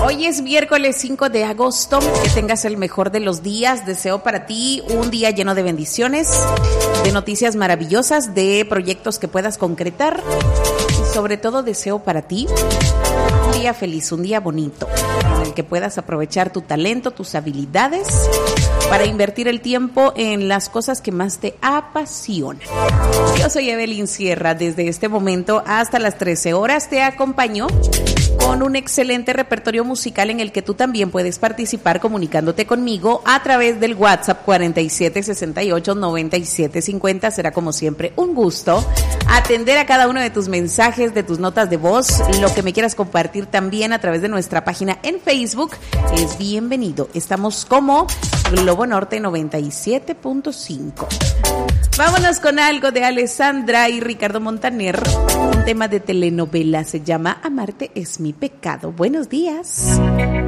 Hoy es miércoles 5 de agosto, que tengas el mejor de los días. Deseo para ti un día lleno de bendiciones, de noticias maravillosas, de proyectos que puedas concretar y sobre todo deseo para ti un día feliz, un día bonito, en el que puedas aprovechar tu talento, tus habilidades para invertir el tiempo en las cosas que más te apasionan. Yo soy Evelyn Sierra. Desde este momento hasta las 13 horas te acompaño con un excelente repertorio musical en el que tú también puedes participar comunicándote conmigo a través del WhatsApp 4768-9750. Será como siempre un gusto atender a cada uno de tus mensajes, de tus notas de voz, lo que me quieras compartir también a través de nuestra página en Facebook. Es bienvenido. Estamos como Globo Norte 97.5. Vámonos con algo de Alessandra y Ricardo Montaner. Un tema de telenovela se llama Amarte es mi pecado. Buenos días.